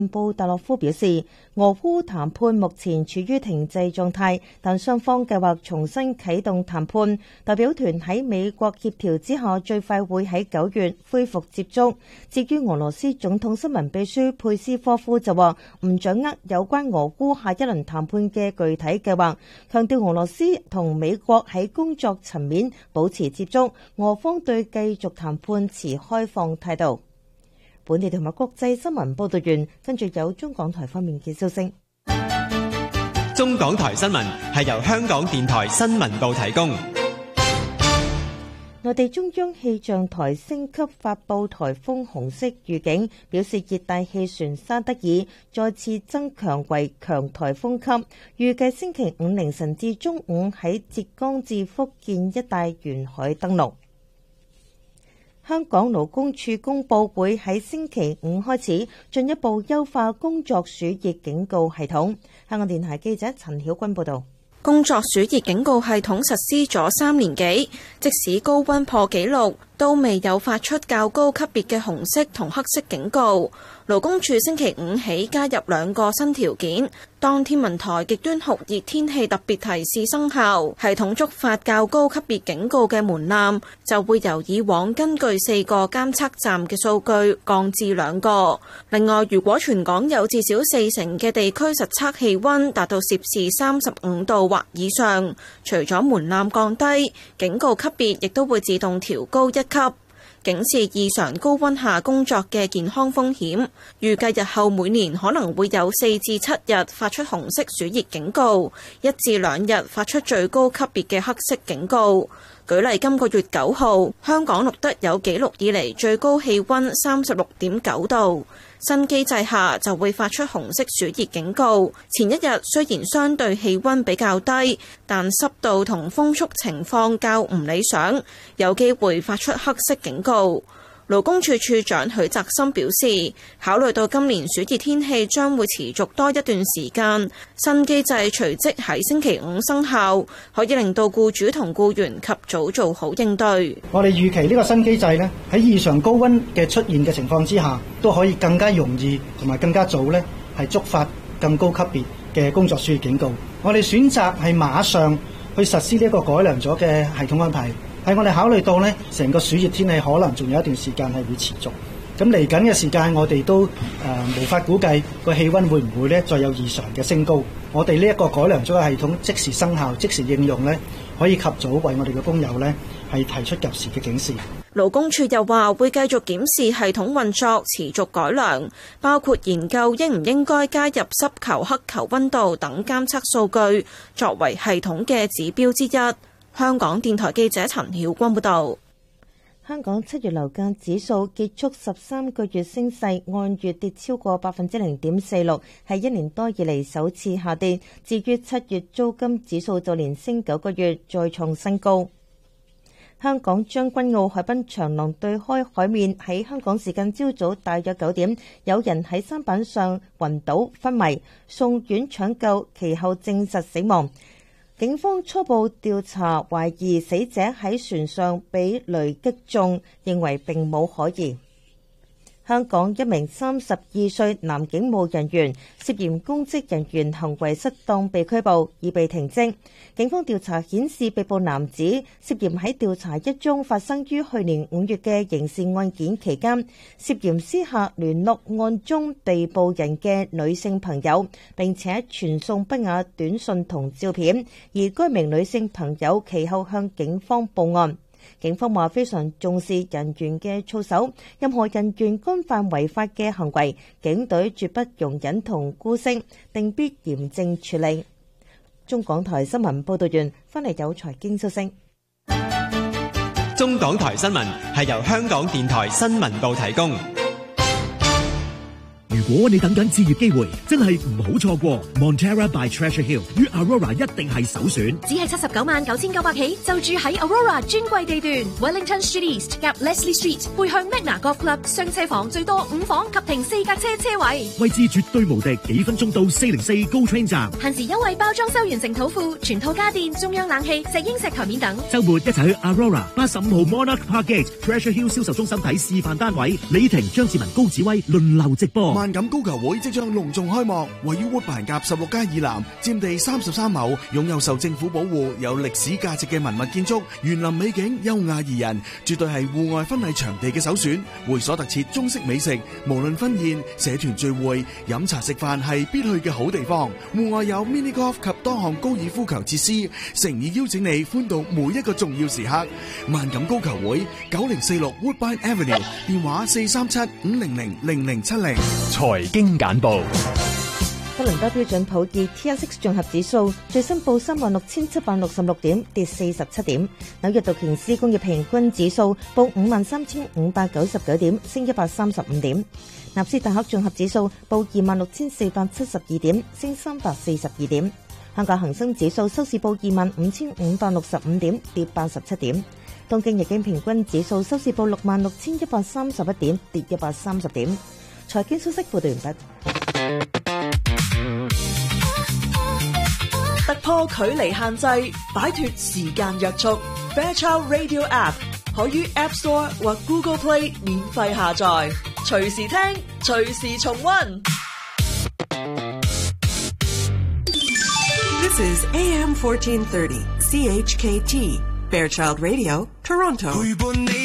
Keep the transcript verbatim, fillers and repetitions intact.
布達洛夫表示，俄烏談判目前處於停滯狀態，但雙方計劃重新啟動談判。代表團喺美國協調之下，最快會喺九月恢復接觸。至於俄羅斯總統新聞秘書佩斯科夫就話唔掌握有關俄烏下一輪談判嘅具體計劃，強調俄羅斯同美國喺工作層面保持接觸，俄方對繼續談判持開放態度。本地同埋國際新聞報道完，跟住有中港台方面嘅消息。 中港台新聞係由香港電台新聞部提供。 內地中央氣象台升級發布颱風紅色預警，表示熱帶氣旋沙德爾再次增強為強颱風級，預計星期五凌晨至中午喺浙江至福建一帶沿海登陸。香港勞工處公佈會喺星期五開始進一步優化工作暑熱警告系統。香港電台記者陳曉君報導。 工作暑熱警告系統實施咗三年幾，即使高溫破紀錄，都未有發出較高級別嘅紅色同黑色警告。勞工處星期五起加入兩個新條件，當天文台極端酷熱天氣特別提示生效，系統觸發較高級別警告嘅門檻就會由以往根據四個監測站嘅數據降至兩個。另外，如果全港有至少四成嘅地區實測氣溫達到攝氏三十五度或以上，除咗門檻降低，警告級別亦都會自動調高一級，警示異常高溫下工作嘅健康風險。預計日後每年可能會有四至七日發出紅色暑熱警告，一至兩日發出最高級別嘅黑色警告。舉例，今個月九號，香港錄得有紀錄以嚟最高氣溫三十六點九度。新機制下就會發出紅色暑熱警告。前一日雖然相對氣溫比較低，但濕度同風速情況較唔理想，有機會發出黑色警告。勞工處處長許澤森表示，考慮到今年暑熱天氣將會持續多一段時間，新機制隨即喺星期五生效，可以令到僱主同僱員及早做好應對。 我哋預期呢個新機制呢，喺異常高溫嘅出現嘅情況之下，都可以更加容易同埋更加早呢係觸發更高級別嘅工作暑熱警告。我哋選擇係馬上去實施呢一個改良咗嘅系統安排。係我哋考慮到呢，成個暑熱天氣可能仲有一段時間係會持續。咁嚟緊嘅時間，我哋都誒、呃、無法估計個氣温會唔會呢再有異常嘅升高。我哋呢一個改良咗嘅系統即時生效、即時應用呢，可以及早為我哋嘅工友呢係提出及時嘅警示。 勞工處又話會繼續檢視系統運作，持續改良，包括研究應唔應該加入濕球、黑球温度等監測數據作為系統嘅指標之一。香港電台記者陳曉君報道。 香港七月樓價指數結束十三個月升勢，按月跌超過百分之零點四六，係一年多以嚟首次下跌。至於七月租金指數就連升九個月，再創新高。香港將軍澳海濱長廊對開海面，喺香港時間朝早大約九點，有人喺舢板上暈倒昏迷，送院搶救，其後證實死亡。警方初步調查，懷疑死者喺船上被雷擊中，認為並冇可疑。香港一名三十二歲男警務人員涉嫌公職人員行為失當被拘捕，已被停職。警方調查顯示，被捕男子涉嫌喺調查一宗發生於去年五月嘅刑事案件期間，涉嫌私下聯絡案中被捕人嘅女性朋友，並且傳送不雅短信同照片，而該名女性朋友其後向警方報案。警方話非常重視人員嘅操守，任何人員干犯違法嘅行為，警隊絕不容忍同姑息，定必嚴正處理。中港台新聞報道完，翻嚟有財經消息。 中港台新聞係由香港電台新聞部提供。 如果你等緊置業機會，真係唔好錯過 Montera by Treasure Hill 於 Aurora 一定係首選。 只係七十九萬九千九百起，就住喺 Aurora 專櫃地段 Wellington Street East 夾 Leslie Street， 背向 Magna Golf Club， 雙車房最多五房及停四架車車位， 位置絕對無敵，幾分鐘到四零四 GO Train 站。 限時優惠包裝修完成土庫，全套家電、中央冷氣、石英石台面等。週末一齊去 Aurora 八十五號 Monarch Park Gate Treasure Hill 銷售中心睇示範單位，李婷、張志文、高子威輪流直播。 萬錦高球會即將隆重開幕，位於活辦甲十六街以南，佔地三十三畝，擁有受政府保護、有歷史價值嘅文物建築，園林美景優雅宜人，絕對係戶外婚禮場地嘅首選。會所特設中式美食，無論婚宴、社團聚會、飲茶食飯係必去嘅好地方。戶外有 mini golf 及多項高爾夫球設施，誠意邀請你歡度每一個重要時刻。萬錦高球會九零四六 Woodbine Avenue， 電話四三七五零零零零七零。 財經簡報。 多倫多標準普爾 T S X 綜合指數最新報三萬六千七百六十六點，跌四十七點。紐約道瓊斯工業平均指數報五萬三千五百九十九點，升一百三十五點。納斯達克綜合指數報二萬六千四百七十二點，升三百四十二點。香港恒生指數收市報二萬五千五百六十五點，跌八十七點。東京日經平均指數收市報六萬六千一百三十一點，跌一百三十點。財經消息報道完畢。 突破距離限制，擺脫時間約束。Fairchild Radio App 可於 App Store 或 Google Play 免費下載，隨時聽，隨時重溫。 This is A M fourteen thirty C H K T Fairchild Radio, Toronto.